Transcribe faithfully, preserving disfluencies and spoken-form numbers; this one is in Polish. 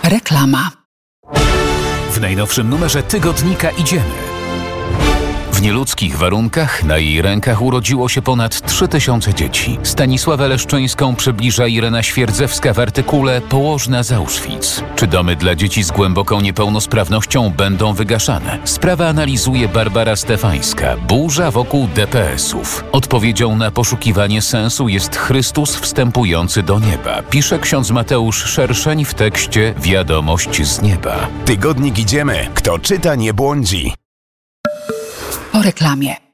Reklama. W najnowszym numerze tygodnika Idziemy. W nieludzkich warunkach na jej rękach urodziło się ponad trzy tysiące dzieci. Stanisławę Leszczyńską przybliża Irena Świerdzewska w artykule Położna z Auschwitz. Czy domy dla dzieci z głęboką niepełnosprawnością będą wygaszane? Sprawę analizuje Barbara Stefańska. Burza wokół D P S-ów. Odpowiedzią na poszukiwanie sensu jest Chrystus wstępujący do nieba. Pisze ksiądz Mateusz Szerszeń w tekście Wiadomość z nieba. Tygodnik Idziemy. Kto czyta, nie błądzi. Po reklamie.